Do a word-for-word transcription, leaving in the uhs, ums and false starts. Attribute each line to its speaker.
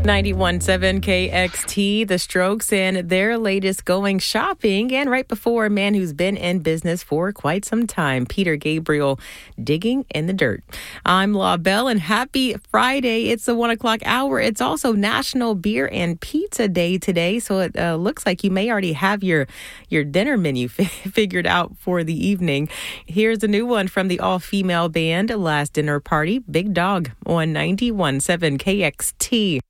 Speaker 1: ninety-one point seven K X T, The Strokes, and their latest Going Shopping. And right before, a man who's been in business for quite some time, Peter Gabriel, Digging in the Dirt. I'm La Belle, and happy Friday. It's the one o'clock hour. It's also National Beer and Pizza Day today, so it uh, looks like you may already have your, your dinner menu f- figured out for the evening. Here's a new one from the all-female band, Last Dinner Party, Big Dog, on ninety-one point seven K X T.